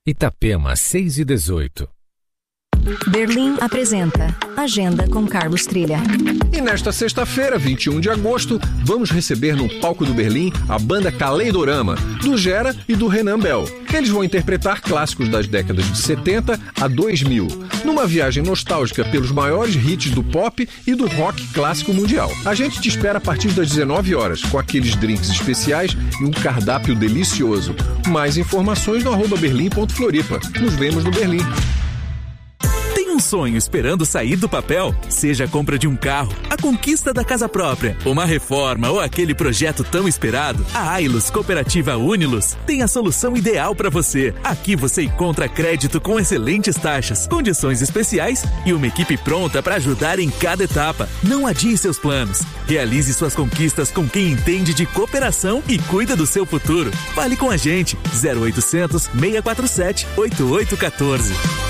Itapema 6:18. Berlim apresenta Agenda com Carlos Trilha. E nesta sexta-feira, 21 de agosto, vamos receber no palco do Berlim a banda Kaleidorama, do Gera e do Renan Bell. Eles vão interpretar clássicos das décadas de 70 a 2000, numa viagem nostálgica pelos maiores hits do pop e do rock clássico mundial. A gente te espera a partir das 19 horas, com aqueles drinks especiais e um cardápio delicioso. Mais informações no @berlim.floripa. Nos vemos no Berlim. Um sonho esperando sair do papel? Seja a compra de um carro, a conquista da casa própria, uma reforma ou aquele projeto tão esperado, a Ailos Cooperativa Unilos tem a solução ideal para você. Aqui você encontra crédito com excelentes taxas, condições especiais e uma equipe pronta para ajudar em cada etapa. Não adie seus planos. Realize suas conquistas com quem entende de cooperação e cuida do seu futuro. Fale com a gente. 0800 647 8814.